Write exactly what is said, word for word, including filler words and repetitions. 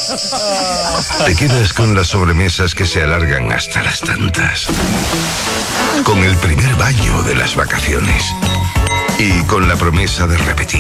Te quedas con las sobremesas que se alargan hasta las tantas. Con el primer baño de las vacaciones. Y con la promesa de repetir.